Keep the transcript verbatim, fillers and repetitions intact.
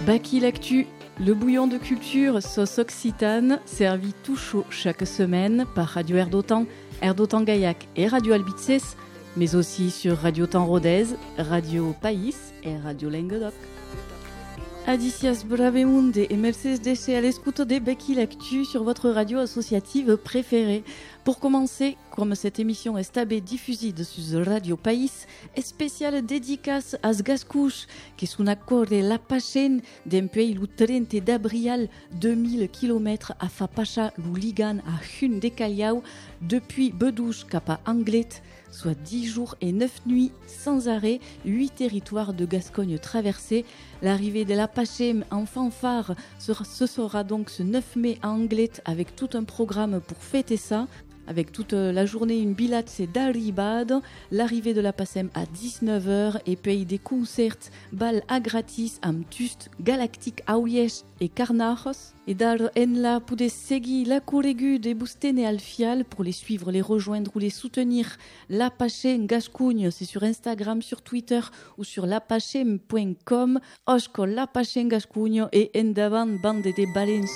Baki l'actu, le bouillon de culture sauce occitane, servi tout chaud chaque semaine par Radio Erdotan, Erdotan Gaillac et Radio Albices, mais aussi sur Radio Temps Rodez, Radio País et Radio Languedoc. Adicias Bravemunde et Mercedes Deche à l'écoute de Baki l'actu sur votre radio associative préférée. Pour commencer, comme cette émission est stabée diffusée sur Radio País, spéciale dédicace à Gascouche, qui sont accord de la Pachen d'un pays le trente d'avril deux mille kilomètres à Fapacha, le Ligan à Hun de Caliao, depuis Bedouche cap Anglet, soit dix jours et neuf nuits sans arrêt, huit territoires de Gascogne traversés. L'arrivée de la Pachem en fanfare, ce sera donc ce neuf mai à Anglet avec tout un programme pour fêter ça. Avec toute la journée une bilatse d'arribade, l'arrivée de la Pachem à dix-neuf heures et puis des concerts bal à gratis am Tust, Galactique Aouyesh et Carnajos. Et dar en la poudez seguir la couregu de Boustene Alfial pour les suivre, les rejoindre ou les soutenir. La Pachem Gascogne, c'est sur Instagram, sur Twitter ou sur lapachem point com. Oshko La Pachem Gascogne et endavant bande de balens.